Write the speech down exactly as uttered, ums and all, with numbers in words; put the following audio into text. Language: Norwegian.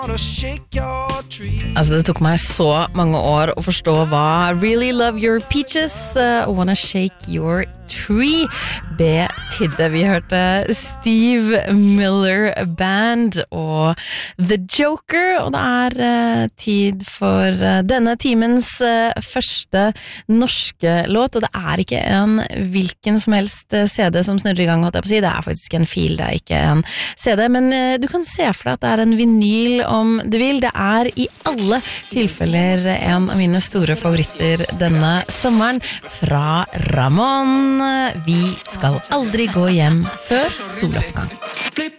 Altså det tok meg så mange år å forstå hva Really Love Your Peaches uh, Wanna Shake Your Tree betydde. Vi hørte Steve Miller Band og The Joker, og det er uh, tid for uh, denne timens uh, første norske låt, og det er ikke en hvilken som helst uh, C D som snurrer i gang, holdt jeg på å si. Det er faktisk en fil, det er ikke en C D, men uh, du kan se for deg at det er en vinyl om du vil. Det er i alle tilfeller en av mine store favoritter denne sommeren fra Ramón. Vi skal aldri gå hjem før soloppgang.